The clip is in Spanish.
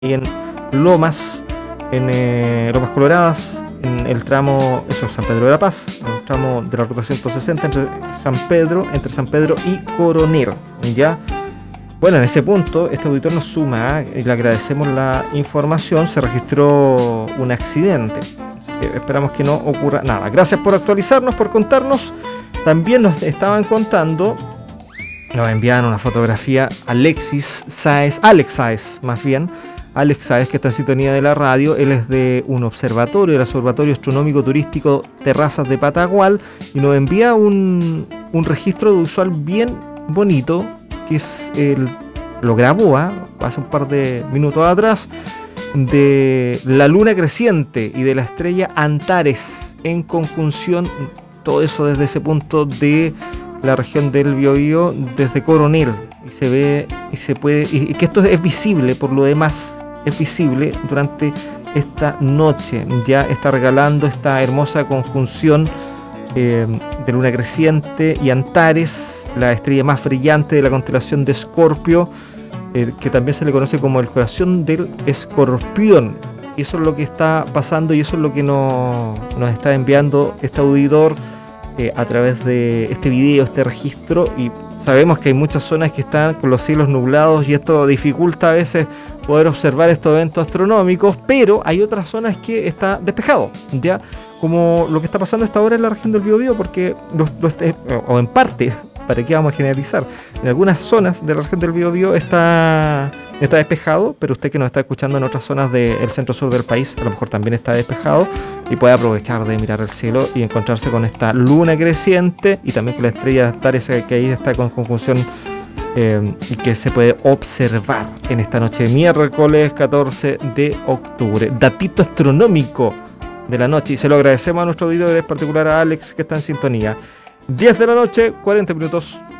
en Lomas, Lomas Coloradas, en el tramo, eso es San Pedro de la Paz, en el tramo de la ruta 160 entre San Pedro y Coronel, ¿ya? Bueno, en ese punto, este auditor nos suma, y le agradecemos la información, se registró un accidente. Así que esperamos que no ocurra nada. Gracias por actualizarnos, por contarnos. También nos estaban contando, nos enviaron una fotografía Alex Sáez, más bien. Alex Sáez, que está en sintonía de la radio. Él es de un observatorio, el Observatorio Astronómico Turístico Terrazas de Patagual, y nos envía un registro visual bien bonito, que es lo grabó hace un par de minutos atrás, de la luna creciente y de la estrella Antares en conjunción, todo eso desde ese punto de la región del Biobío, desde Coronel, y se ve y se puede, y que esto es visible, por lo demás es visible durante esta noche. Ya está regalando esta hermosa conjunción de luna creciente y Antares, la estrella más brillante de la constelación de Escorpio, que también se le conoce como el corazón del escorpión. Y eso es lo que está pasando, y eso es lo que nos está enviando este auditor a través de este video, este registro. Y sabemos que hay muchas zonas que están con los cielos nublados, y esto dificulta a veces poder observar estos eventos astronómicos, pero hay otras zonas que está despejado, ya como lo que está pasando a esta hora en la región del Biobío, porque o en parte, para qué vamos a generalizar, en algunas zonas de la región del Biobío está despejado, pero usted que nos está escuchando en otras zonas del centro-sur del país, a lo mejor también está despejado, y puede aprovechar de mirar el cielo y encontrarse con esta luna creciente, y también con la estrella Antares, que ahí está con conjunción, y que se puede observar en esta noche de miércoles 14 de octubre. Datito astronómico de la noche, y se lo agradecemos a nuestro auditor, en particular a Alex, que está en sintonía. 10 de la noche, 40 minutos.